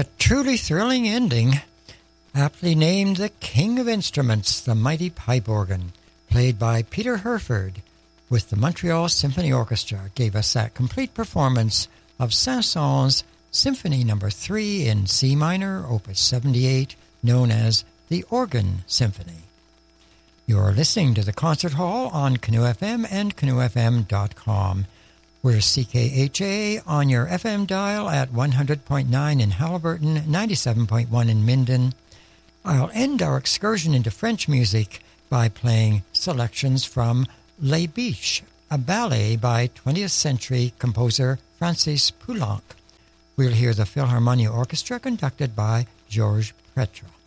A truly thrilling ending, aptly named the King of Instruments, the mighty pipe organ, played by Peter Herford with the Montreal Symphony Orchestra, gave us that complete performance of Saint-Saëns' Symphony No. 3 in C minor, Opus 78, known as the Organ Symphony. You're listening to the Concert Hall on Canoe FM and canoefm.com. We're CKHA on your FM dial at 100.9 in Haliburton, 97.1 in Minden. I'll end our excursion into French music by playing selections from Les Biches, a ballet by 20th century composer Francis Poulenc. We'll hear the Philharmonia Orchestra conducted by Georges Pretre.